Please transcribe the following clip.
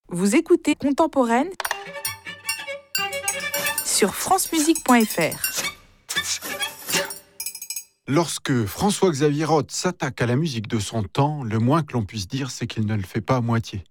Vous écoutez Contemporaine sur francemusique.fr. Lorsque François-Xavier Roth s'attaque à la musique de son temps, le moins que l'on puisse dire, c'est qu'il ne le fait pas à moitié.